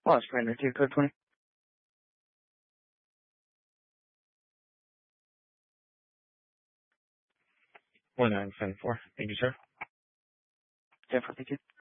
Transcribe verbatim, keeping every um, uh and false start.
Lost Commander two, code twenty. one nine seven four. Thank you, sir. ten four, thank you.